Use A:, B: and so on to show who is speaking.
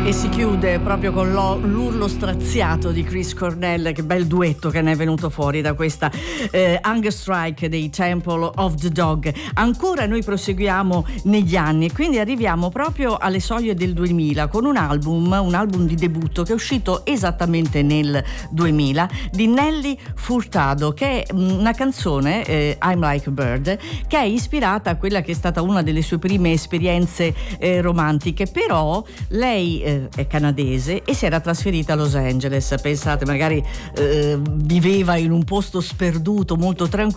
A: E si chiude proprio con l'urlo straziato di Chris Cornell. Che bel duetto che ne è venuto fuori da questa Hunger Strike dei Temple of the Dog. Ancora noi proseguiamo negli anni e quindi arriviamo proprio alle soglie del 2000 con un album di debutto che è uscito esattamente nel 2000 di Nelly Furtado, che è una canzone, I'm Like a Bird, che è ispirata a quella che è stata una delle sue prime esperienze romantiche. Però lei è canadese e si era trasferita a Los Angeles. Pensate, magari viveva in un posto sperduto molto tranquillo